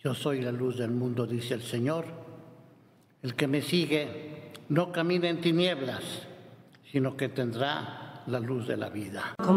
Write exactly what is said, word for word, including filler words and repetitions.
Yo soy la luz del mundo, dice el Señor. El que me sigue no camina en tinieblas, sino que tendrá la luz de la vida.